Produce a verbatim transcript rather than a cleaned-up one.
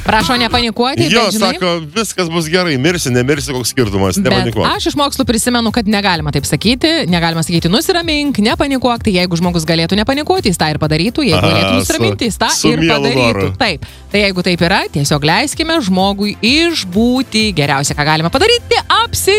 Prašau nepanikuoti. Jo, bet, žinai, sako, viskas bus gerai, mirsi, nemirsi, koks skirtumas, nepanikuok. Aš iš mokslo prisimenu, kad negalima taip sakyti, negalima sakyti nusiramink, nepanikuok, tai jeigu žmogus galėtų nepanikuoti, jis tą ir padarytų, jeigu Aha, galėtų nusiraminti, jis tą su ir mielu padarytų. noru. Taip, tai jeigu taip yra, tiesiog leiskime žmogui išbūti, geriausia, ką galime padaryti, apsi